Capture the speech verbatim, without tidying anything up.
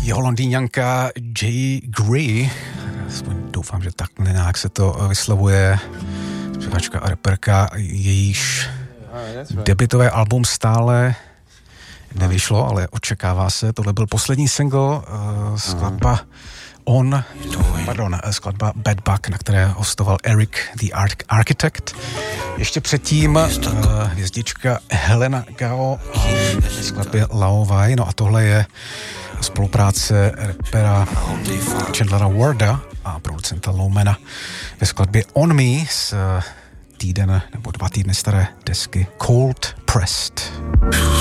Jo, Londýňanka J. Gray, aspoň doufám, že tak nějak se to vyslovuje, zpěvačka a reperka, jejíž debutové album stále nevyšlo, ale očekává se. Tohle byl poslední single, uh, skladba On, pardon, skladba Bad Bug, na které hostoval Eric the Architect. Ještě předtím uh, hvězdička Helena Gao v skladbě Laovai. No a tohle je spolupráce rapera Chandlera Warda a producenta Lowmana ve skladbě On Me z týden nebo dva týdny staré desky Cold Pressed.